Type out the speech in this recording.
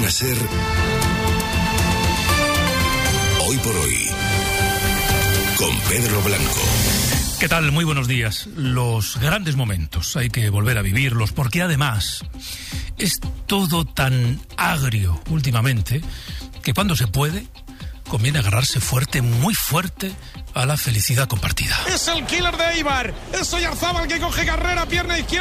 a ser Hoy por Hoy, con Pedro Blanco. ¿Qué tal? Muy buenos días. Los grandes momentos hay que volver a vivirlos, porque además es todo tan agrio últimamente que cuando se puede conviene agarrarse fuerte, muy fuerte, a la felicidad compartida. Es el killer de Eibar, es Oyarzábal que coge carrera, pierna izquierda.